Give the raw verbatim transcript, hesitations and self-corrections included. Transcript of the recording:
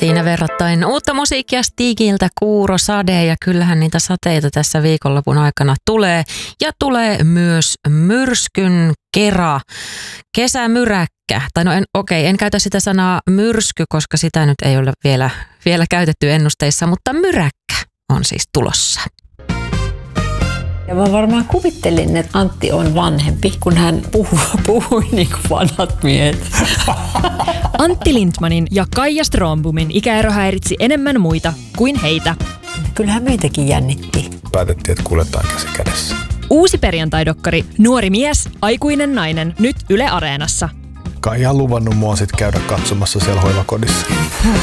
Siinä verrattain uutta musiikkia Stigiltä, Kuuro, Sade, ja kyllähän niitä sateita tässä viikonlopun aikana tulee. Ja tulee myös myrskyn kera, kesämyräkkä. Tai no en, okei, en käytä sitä sanaa myrsky, koska sitä nyt ei ole vielä, vielä käytetty ennusteissa, mutta myräkkä on siis tulossa. Ja mä varmaan kuvittelin, että Antti on vanhempi, kun hän puhui, puhui niin kuin vanhat miehet. Antti Lindmanin ja Kaija Strombomin ikäero häiritsi enemmän muita kuin heitä. Kyllähän meitäkin jännitti. Päätettiin, että kuljetaan käsi kädessä. Uusi perjantai-dokkari Nuori mies, aikuinen nainen, nyt Yle Areenassa. Kaija on luvannut mua sit käydä katsomassa siellä hoivakodissa.